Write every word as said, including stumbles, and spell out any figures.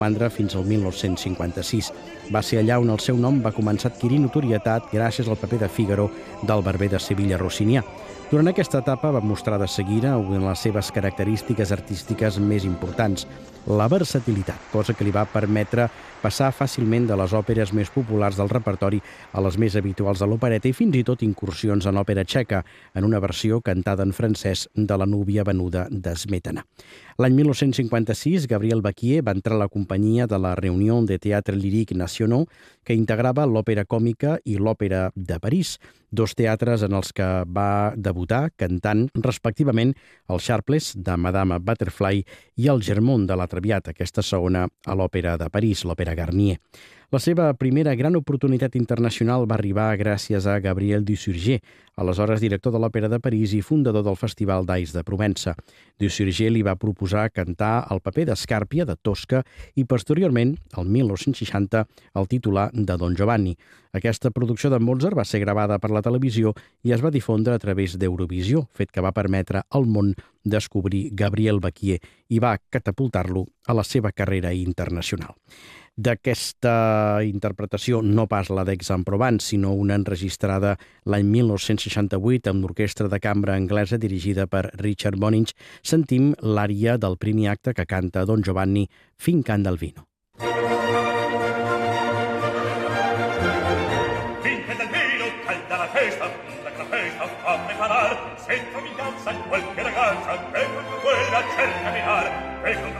romandre fins al mil nou-cents cinquanta-sis. Va ser allà on el seu nom va començar a adquirir notorietat gràcies al paper de Fígaro del barber de Sevilla Rossinià. Durant aquesta etapa va mostrar de seguida una de les seves característiques artístiques més importants, la versatilitat, cosa que li va permetre passar fàcilment de les òperes més populars del repertori a les més habituals de l'opereta i fins i tot incursions en òpera txeca, en una versió cantada en francès de La núvia venuda de Smetana. L'any mil nou-cents cinquanta-sis, Gabriel Baquier va entrar a la companyia de la Réunion des Théâtres Lyriques Nationaux, que integrava l'òpera còmica i l'òpera de París, dos teatres en els que va debutar cantant respectivament el Sharpless de Madame Butterfly i el Germont de la Traviata, aquesta segona a l'òpera de París, l'òpera Garnier. La seva primera gran oportunitat internacional va arribar gràcies a Gabriel Dusurgé, aleshores director de l'Òpera de París i fundador del Festival d'Ais de Provença. Dusurgé li va proposar cantar el paper d'Escàrpia de Tosca i posteriorment, el mil nou-cents seixanta, el titular de Don Giovanni. Aquesta producció de Mozart va ser gravada per la televisió i es va difondre a través d'Eurovisió, fet que va permetre al món descobrir Gabriel Baquier i va catapultar-lo a la seva carrera internacional. D'aquesta interpretació, no pas la d'Aix-en-Provence, sinó una enregistrada l'any mil nou-cents seixanta-vuit amb l'orquestra de cambra anglesa dirigida per Richard Bonynge, sentim l'ària del primer acte que canta Don Giovanni fincant del vino. Finca del vino, calda la festa, la festa fa preparar, sento mi danza qualche ragazza, e con quella cerca di dar, e con